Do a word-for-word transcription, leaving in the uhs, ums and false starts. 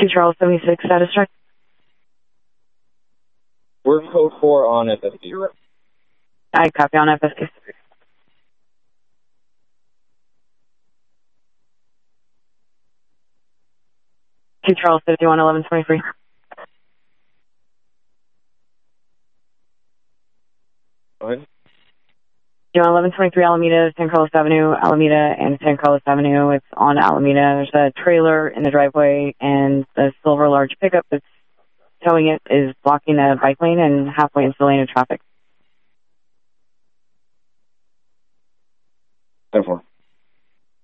two Charles seventy-six, status check. We're code four on F S Q. I copy on F S Q. two Charles fifty-one, eleven twenty-three. Go ahead. eleven twenty-three Alameda, San Carlos Avenue, Alameda, and San Carlos Avenue. It's on Alameda. There's a trailer in the driveway, and the silver large pickup that's towing it is blocking a bike lane and halfway into the lane of traffic. ten four.